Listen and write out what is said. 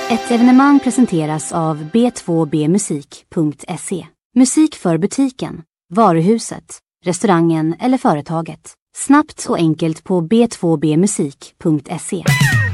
Ett evenemang presenteras av b2bmusik.se. Musik för butiken, varuhuset, restaurangen eller företaget. Snabbt och enkelt på b2bmusik.se.